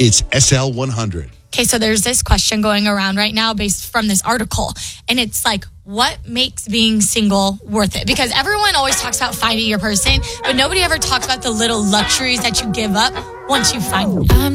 It's SL100. Okay, so there's this question going around right now based from this article. And it's like, what makes being single worth it? Because everyone always talks about finding your person, but nobody ever talks about the little luxuries that you give up once you find them.